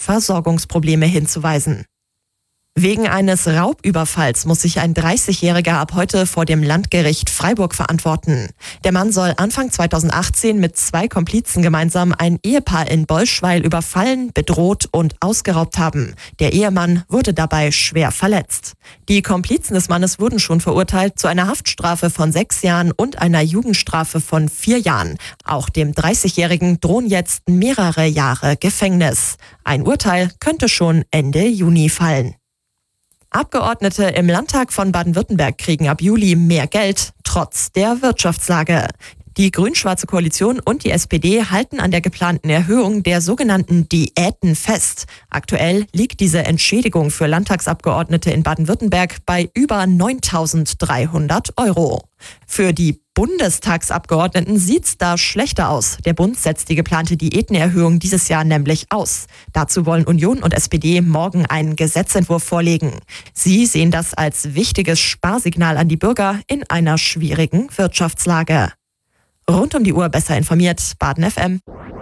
Versorgungsprobleme hinzuweisen. Wegen eines Raubüberfalls muss sich ein 30-Jähriger ab heute vor dem Landgericht Freiburg verantworten. Der Mann soll Anfang 2018 mit 2 Komplizen gemeinsam ein Ehepaar in Bolschweil überfallen, bedroht und ausgeraubt haben. Der Ehemann wurde dabei schwer verletzt. Die Komplizen des Mannes wurden schon verurteilt zu einer Haftstrafe von 6 Jahren und einer Jugendstrafe von 4 Jahren. Auch dem 30-Jährigen drohen jetzt mehrere Jahre Gefängnis. Ein Urteil könnte schon Ende Juni fallen. Abgeordnete im Landtag von Baden-Württemberg kriegen ab Juli mehr Geld, trotz der Wirtschaftslage. Die grün-schwarze Koalition und die SPD halten an der geplanten Erhöhung der sogenannten Diäten fest. Aktuell liegt diese Entschädigung für Landtagsabgeordnete in Baden-Württemberg bei über 9.300 €. Für die Bundestagsabgeordneten sieht's da schlechter aus. Der Bund setzt die geplante Diätenerhöhung dieses Jahr nämlich aus. Dazu wollen Union und SPD morgen einen Gesetzentwurf vorlegen. Sie sehen das als wichtiges Sparsignal an die Bürger in einer schwierigen Wirtschaftslage. Rund um die Uhr besser informiert, Baden FM.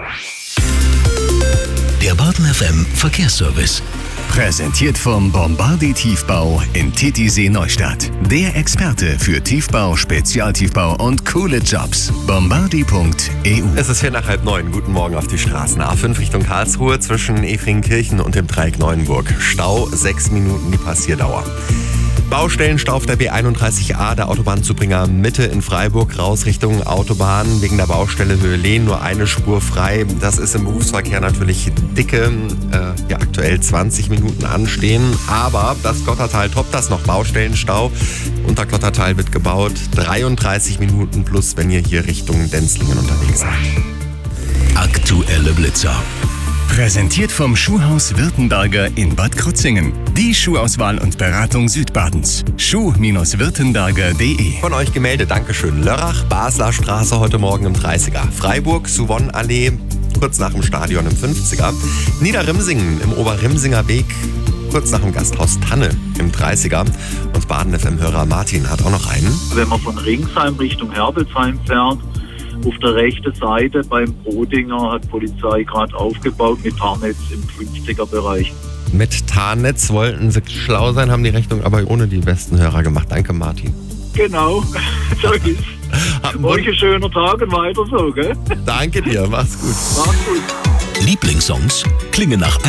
Der Baden FM Verkehrsservice. Präsentiert vom Bombardi Tiefbau in Titisee Neustadt. Der Experte für Tiefbau, Spezialtiefbau und coole Jobs. Bombardi.eu. Es ist 8:45. Guten Morgen auf die Straßen. A5 Richtung Karlsruhe zwischen Efringkirchen und dem Dreieck Neuenburg. Stau 6 Minuten die Passierdauer. Baustellenstau auf der B31a, der Autobahnzubringer Mitte in Freiburg, raus Richtung Autobahn. Wegen der Baustelle Höhe Lehn nur eine Spur frei. Das ist im Berufsverkehr natürlich dicke, aktuell 20 Minuten anstehen. Aber das Klottertal toppt das noch. Baustellenstau. Unter Klottertal wird gebaut. 33 Minuten plus, wenn ihr hier Richtung Denzlingen unterwegs seid. Aktuelle Blitzer. Präsentiert vom Schuhhaus Württemberger in Bad Krozingen. Die Schuhauswahl und Beratung Südbadens. schuh-württemberger.de. Von euch gemeldet, Dankeschön. Lörrach, Basler Straße heute Morgen im 30er. Freiburg, Suvon-Allee, kurz nach dem Stadion im 50er. Niederrimsingen im Oberrimsinger Weg, kurz nach dem Gasthaus Tanne im 30er. Und Baden-FM-Hörer Martin hat auch noch einen. Wenn man von Ringsheim Richtung Herbelsheim fährt, auf der rechten Seite beim Brodinger hat Polizei gerade aufgebaut mit Tarnnetz im 50er-Bereich. Mit Tarnnetz wollten sie schlau sein, haben die Rechnung aber ohne die besten Hörer gemacht. Danke, Martin. Genau, so ist es. Euch einen schönen Tag und weiter so, gell? Danke dir, mach's gut. Mach's gut. Lieblingssongs klingen nach